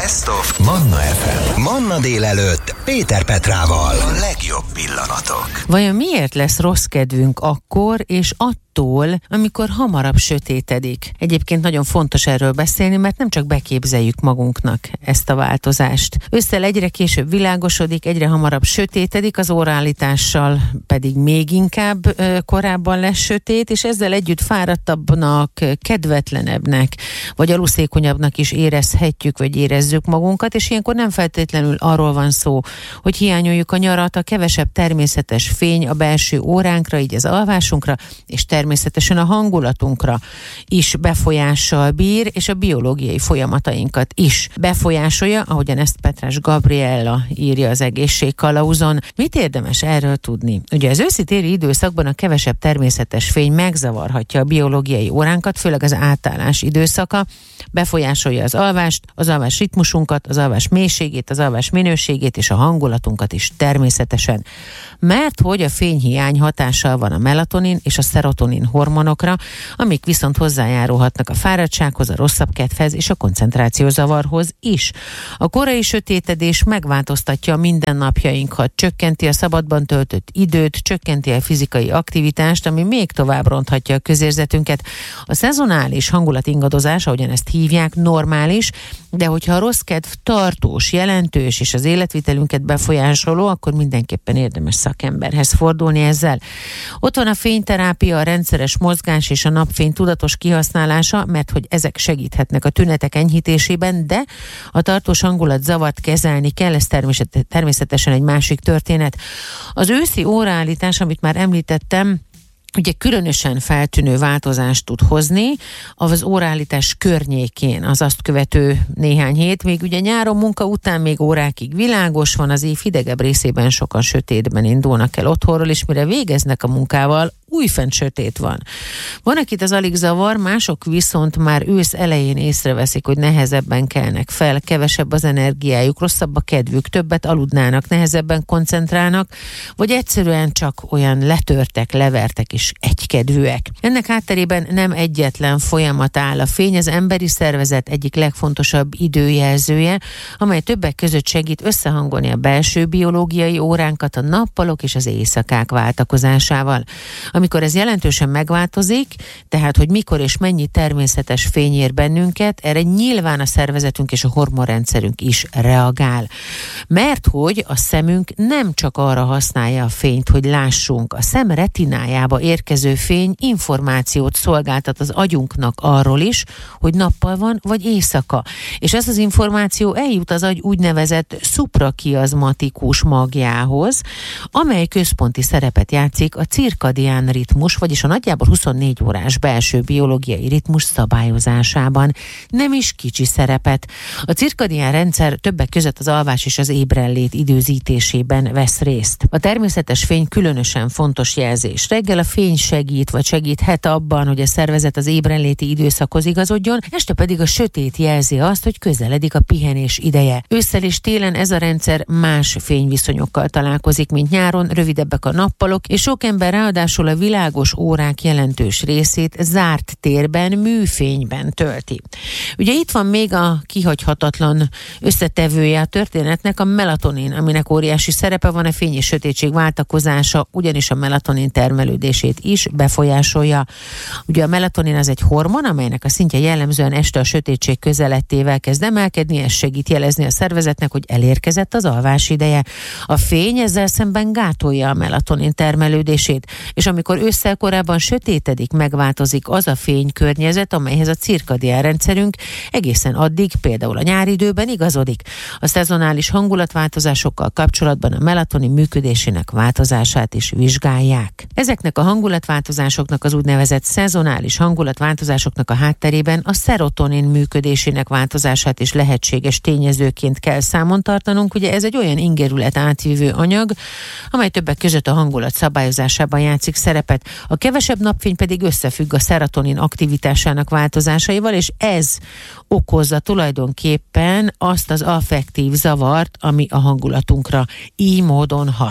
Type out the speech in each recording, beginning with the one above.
Best of Manna FM. Manna délelőtt Péter Petrával. A legjobb pillanatok. Vajon miért lesz rossz kedvünk akkor és attól, amikor hamarabb sötétedik? Egyébként nagyon fontos erről beszélni, mert nem csak beképzeljük magunknak ezt a változást. Ősszel egyre később világosodik, egyre hamarabb sötétedik, az óraállítással pedig még inkább korábban lesz sötét, és ezzel együtt fáradtabbnak, kedvetlenebbnek, vagy aluszékonyabbnak is érezhetjük, vagy érezzük magunkat, és ilyenkor nem feltétlenül arról van szó, hogy hiányoljuk a nyarat, a kevesebb természetes fény a belső óránkra, így az alvásunkra, és természetesen a hangulatunkra is befolyással bír, és a biológiai folyamatainkat is befolyásolja, ahogyan ezt Petrás Gabriella írja az Egészségkalauzon. Mit érdemes erről tudni? Ugye az őszi-téli időszakban a kevesebb természetes fény megzavarhatja a biológiai óránkat, főleg az átállás időszaka, befolyásolja az alvást, az alvás ritmusunkat, az alvás mélységét, az alvás minőségét és a hangulatunkat is természetesen. Mert hogy a fényhiány hatással van a melatonin és a szerotonin hormonokra, amik viszont hozzájárulhatnak a fáradtsághoz, a rosszabb kedvhez és a koncentrációzavarhoz is. A korai sötétedés megváltoztatja a mindennapjainkat, csökkenti a szabadban töltött időt, csökkenti a fizikai aktivitást, ami még tovább ronthatja a közérzetünket. A szezonális hangulatingadozás, ahogyan ezt hívják, normális, de hogyha a rossz kedv tartós, jelentős és az életvitelünket befolyásoló, akkor mindenképpen érdemes szakemberhez fordulni ezzel. Ott van a fényterápia, a rendszeres mozgás és a napfény tudatos kihasználása, mert hogy ezek segíthetnek a tünetek enyhítésében, de a tartós hangulatzavart kezelni kell, ez természetesen egy másik történet. Az őszi óraállítás, amit már említettem, ugye különösen feltűnő változást tud hozni az óraállítás környékén, az azt követő néhány hét, még ugye nyáron munka után még órákig világos van, az év hidegebb részében sokan sötétben indulnak el otthonról, és mire végeznek a munkával, újfent sötét van. Van, akit az alig zavar, mások viszont már ősz elején észreveszik, hogy nehezebben kelnek fel, kevesebb az energiájuk, rosszabb a kedvük, többet aludnának, nehezebben koncentrálnak, vagy egyszerűen csak olyan letörtek, levertek és egykedvűek. Ennek hátterében nem egyetlen folyamat áll. A fény az emberi szervezet egyik legfontosabb időjelzője, amely többek között segít összehangolni a belső biológiai óránkat a nappalok és az éjszakák váltakozásával. Amikor ez jelentősen megváltozik, tehát hogy mikor és mennyi természetes fény ér bennünket, erre nyilván a szervezetünk és a hormonrendszerünk is reagál. Mert hogy a szemünk nem csak arra használja a fényt, hogy lássunk. A szem retinájába érkező fény információt szolgáltat az agyunknak arról is, hogy nappal van vagy éjszaka. És ez az információ eljut az agy úgynevezett szuprakiaszmatikus magjához, amely központi szerepet játszik a cirkadián ritmus, vagyis a nagyjából 24 órás belső biológiai ritmus szabályozásában. Nem is kicsi szerepet. A cirkadián rendszer többek között az alvás és az ébrenlét időzítésében vesz részt. A természetes fény különösen fontos jelzés. Reggel a fény segít, vagy segíthet abban, hogy a szervezet az ébrenléti időszakhoz igazodjon, este pedig a sötét jelzi azt, hogy közeledik a pihenés ideje. Ősszel és télen ez a rendszer más fényviszonyokkal találkozik, mint nyáron, rövidebbek a nappalok, és sok ember ráadásul a világos órák jelentős részét zárt térben, műfényben tölti. Ugye itt van még a kihagyhatatlan összetevője a történetnek, a melatonin, aminek óriási szerepe van, a fény és sötétség váltakozása, ugyanis a melatonin termelődését is befolyásolja. Ugye a melatonin az egy hormon, amelynek a szintje jellemzően este a sötétség közelettével kezd emelkedni, ez segít jelezni a szervezetnek, hogy elérkezett az alvás ideje. A fény ezzel szemben gátolja a melatonin termelődését, és amikor ősszel korábban sötétedik, megváltozik az a fénykörnyezet, amelyhez a cirkadián rendszerünk egészen addig, például a nyári időben igazodik. A szezonális hangulatváltozásokkal kapcsolatban a melatonin működésének változását is vizsgálják. Ezeknek a hangulatváltozásoknak, az úgynevezett szezonális hangulatváltozásoknak a hátterében a szerotonin működésének változását is lehetséges tényezőként kell számon tartanunk. Ugye ez egy olyan ingerület átvívő anyag, amely többek között a hangulat szabályozásában játszik szerepet. A kevesebb napfény pedig összefügg a szerotonin aktivitásának változásaival, és ez okozza tulajdonképpen azt az affektív zavart, ami a hangulatunkra így módon hat.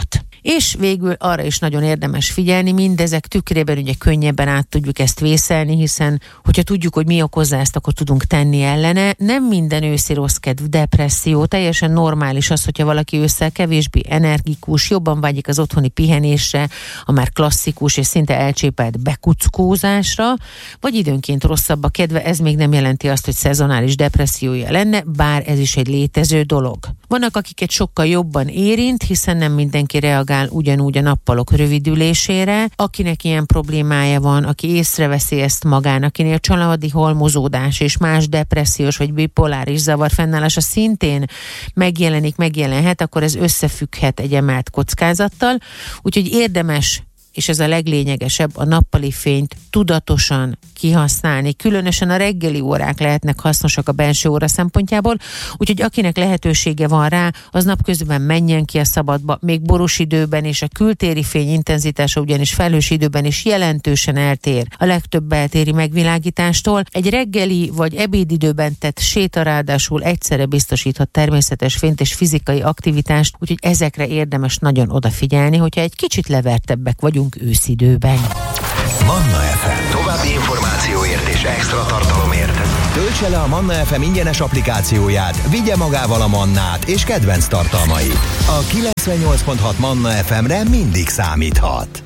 És végül arra is nagyon érdemes figyelni, mindezek tükrében ugye könnyebben át tudjuk ezt vészelni, hiszen hogyha tudjuk, hogy mi okozza ezt, akkor tudunk tenni ellene. Nem minden őszi rosszkedv, depresszió, teljesen normális az, hogyha valaki ősszel kevésbé energikus, jobban vágyik az otthoni pihenésre, a már klasszikus és szinte elcsépelt bekuckózásra, vagy időnként rosszabb a kedve, ez még nem jelenti azt, hogy szezonális depressziója lenne, bár ez is egy létező dolog. Vannak, akiket sokkal jobban érint, hiszen nem mindenki reagál ugyanúgy a nappalok rövidülésére. Akinek ilyen problémája van, aki észreveszi ezt magán, akinél családi halmozódás és más depressziós vagy bipoláris zavar fennállása szintén megjelenhet, akkor ez összefügghet egy emelt kockázattal. Úgyhogy érdemes, és ez a leglényegesebb, a nappali fényt tudatosan kihasználni. Különösen a reggeli órák lehetnek hasznosak a belső óra szempontjából, úgyhogy akinek lehetősége van rá, az napközben menjen ki a szabadba, még boros időben, és a kültéri fény intenzitása ugyanis felhős időben is jelentősen eltér a legtöbb beltéri megvilágítástól. Egy reggeli vagy ebédidőben tett séta ráadásul egyszerre biztosíthat természetes fényt és fizikai aktivitást, úgyhogy ezekre érdemes nagyon odafigyelni, hogyha egy kicsit levertebbek vagyunk őszidőben. Manna FM. További információért és extra tartalomért töltse le a Manna FM ingyenes applikációját, vigye magával a Mannát és kedvenc tartalmait. A 98.6 Manna FM-re mindig számíthat.